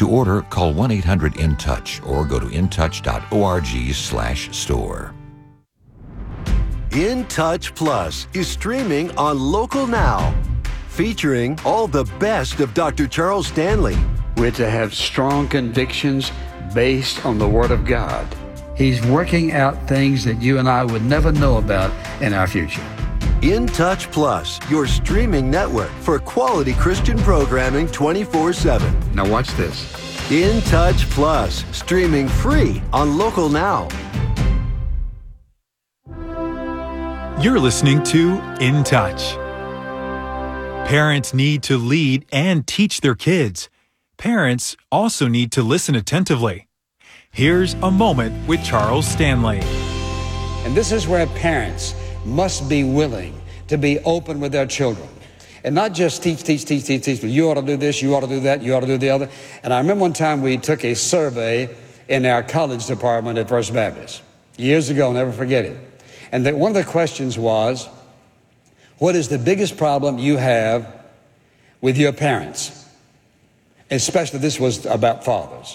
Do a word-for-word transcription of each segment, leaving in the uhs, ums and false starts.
To order, call one eight hundred in touch or go to intouch dot org slash store. In Touch Plus is streaming on Local Now, featuring all the best of Doctor Charles Stanley. We're to have strong convictions based on the Word of God. He's working out things that you and I would never know about in our future. In Touch Plus, your streaming network for quality Christian programming twenty-four seven. Now watch this. In Touch Plus, streaming free on Local Now. You're listening to In Touch. Parents need to lead and teach their kids. Parents also need to listen attentively. Here's a moment with Charles Stanley. And this is where parents must be willing to be open with their children. And not just teach, teach, teach, teach, teach, but you ought to do this, you ought to do that, you ought to do the other. And I remember one time we took a survey in our college department at First Baptist. Years ago, I'll never forget it. And the, one of the questions was, what is the biggest problem you have with your parents? Especially this was about fathers.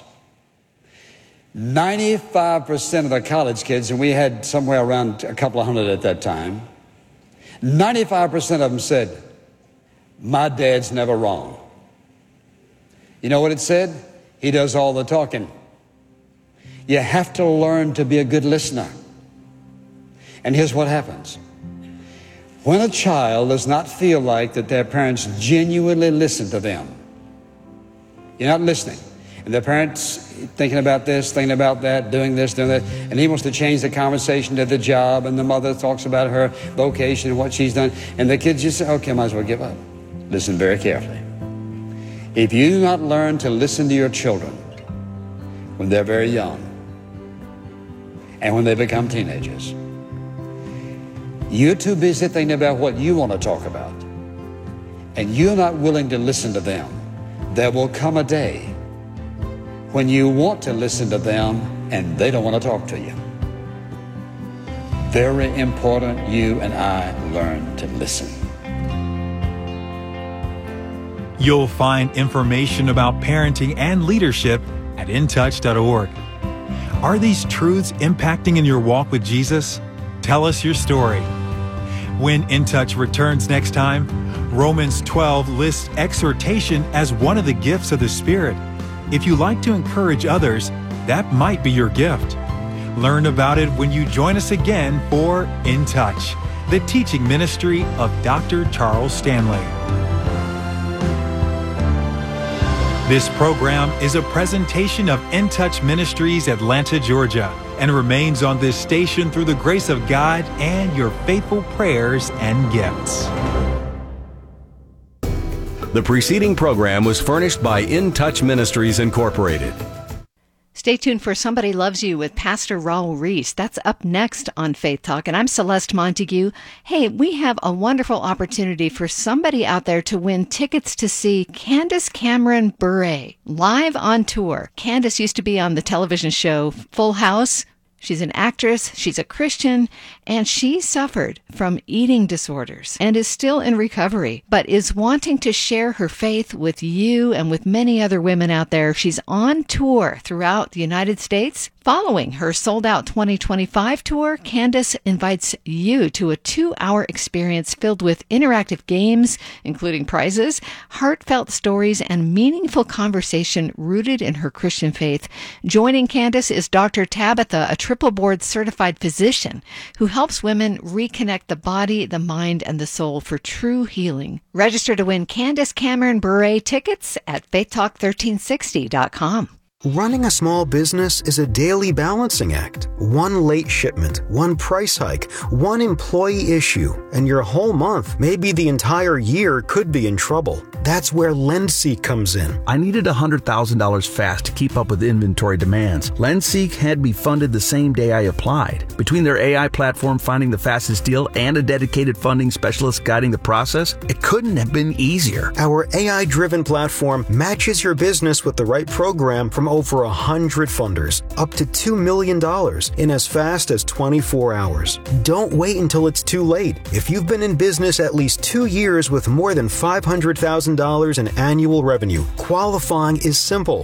ninety-five percent of the college kids, and we had somewhere around a couple of hundred at that time, ninety-five percent of them said, my dad's never wrong. You know what it said? He does all the talking. You have to learn to be a good listener. And here's what happens. When a child does not feel like that their parents genuinely listen to them, you're not listening. And the parents thinking about this, thinking about that, doing this, doing that, and he wants to change the conversation to the job, and the mother talks about her vocation and what she's done, and the kids just say, okay, I might as well give up. Listen very carefully. If you do not learn to listen to your children when they're very young and when they become teenagers, you're too busy thinking about what you want to talk about, and you're not willing to listen to them, there will come a day when you want to listen to them and they don't want to talk to you. Very important you and I learn to listen. You'll find information about parenting and leadership at in touch dot org. Are these truths impacting in your walk with Jesus? Tell us your story. When In Touch returns next time, Romans twelve lists exhortation as one of the gifts of the Spirit. If you like to encourage others, that might be your gift. Learn about it when you join us again for In Touch, the teaching ministry of Doctor Charles Stanley. This program is a presentation of In Touch Ministries, Atlanta, Georgia, and remains on this station through the grace of God and your faithful prayers and gifts. The preceding program was furnished by In Touch Ministries, Incorporated. Stay tuned for Somebody Loves You with Pastor Raul Reese. That's up next on Faith Talk, and I'm Celeste Montague. Hey, we have a wonderful opportunity for somebody out there to win tickets to see Candace Cameron Bure live on tour. Candace used to be on the television show Full House. She's an actress, she's a Christian, and she suffered from eating disorders and is still in recovery, but is wanting to share her faith with you and with many other women out there. She's on tour throughout the United States. Following her sold-out twenty twenty-five tour, Candace invites you to a two-hour experience filled with interactive games, including prizes, heartfelt stories, and meaningful conversation rooted in her Christian faith. Joining Candace is Doctor Tabitha, a triple board certified physician who helps women reconnect the body, the mind, and the soul for true healing. Register to win Candace Cameron Bure tickets at faith talk thirteen sixty dot com. Running a small business is a daily balancing act. One late shipment, one price hike, one employee issue, and your whole month, maybe the entire year, could be in trouble. That's where LendSeek comes in. I needed one hundred thousand dollars fast to keep up with inventory demands. LendSeek had me funded the same day I applied. Between their A I platform finding the fastest deal and a dedicated funding specialist guiding the process, it couldn't have been easier. Our A I-driven platform matches your business with the right program from over one hundred funders, up to two million dollars in as fast as twenty-four hours. Don't wait until it's too late. If you've been in business at least two years with more than five hundred thousand dollars in annual revenue, qualifying is simple.